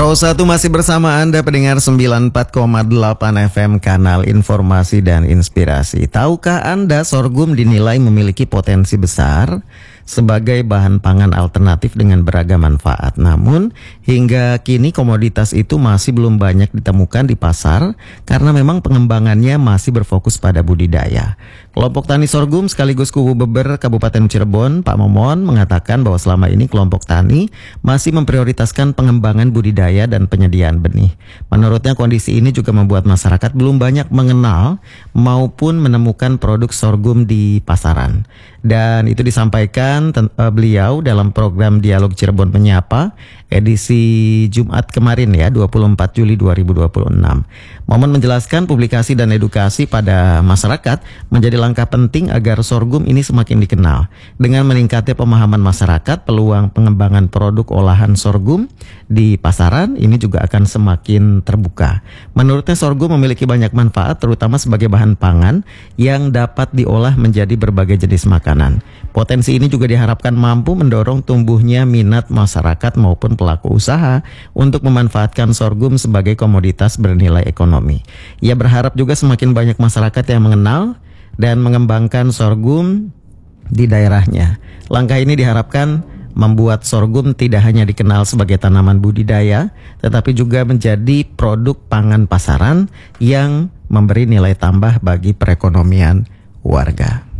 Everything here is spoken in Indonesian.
Pro 1 masih bersama Anda pendengar 94,8 FM Kanal Informasi dan Inspirasi. Tahukah Anda sorghum dinilai memiliki potensi besar sebagai bahan pangan alternatif dengan beragam manfaat. Namun hingga kini komoditas itu masih belum banyak ditemukan di pasar karena memang pengembangannya masih berfokus pada budidaya. Kelompok tani sorghum sekaligus Kubu Beber Kabupaten Cirebon, Pak Momon, mengatakan bahwa selama ini kelompok tani masih memprioritaskan pengembangan budidaya dan penyediaan benih. Menurutnya kondisi ini juga membuat masyarakat belum banyak mengenal maupun menemukan produk sorghum di pasaran. Dan itu disampaikan beliau dalam program Dialog Cirebon Menyapa edisi Jumat kemarin ya, 24 Juli 2026. Momon menjelaskan publikasi dan edukasi pada masyarakat menjadi langkah penting agar sorghum ini semakin dikenal. Dengan meningkatnya pemahaman masyarakat, peluang pengembangan produk olahan sorghum di pasaran ini juga akan semakin terbuka. Menurutnya sorghum memiliki banyak manfaat terutama sebagai bahan pangan yang dapat diolah menjadi berbagai jenis makanan. Potensi ini juga diharapkan mampu mendorong tumbuhnya minat masyarakat maupun pelaku usaha untuk memanfaatkan sorghum sebagai komoditas bernilai ekonomi. Ia berharap juga semakin banyak masyarakat yang mengenal dan mengembangkan sorghum di daerahnya. Langkah ini diharapkan membuat sorghum tidak hanya dikenal sebagai tanaman budidaya, tetapi juga menjadi produk pangan pasaran yang memberi nilai tambah bagi perekonomian warga.